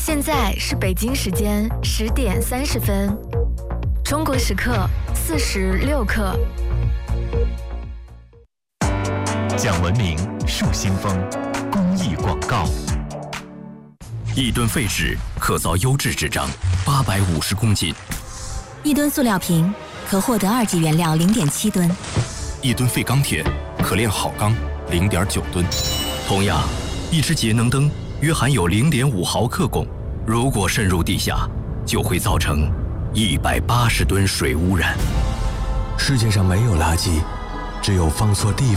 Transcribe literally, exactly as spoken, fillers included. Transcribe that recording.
现在是北京时间十点三十分，中国时刻四十六克。 讲文明树新风，公益广告。 一吨废纸可造优质纸张八百五十公斤， 一吨塑料瓶可获得二级原料零点七吨， 一吨废钢铁可炼好钢零点九吨。同样，一支节能灯约含有零点五毫克汞，如果渗入地下，就会造成一百八十吨水污染。 世界上没有垃圾，只有放错地方。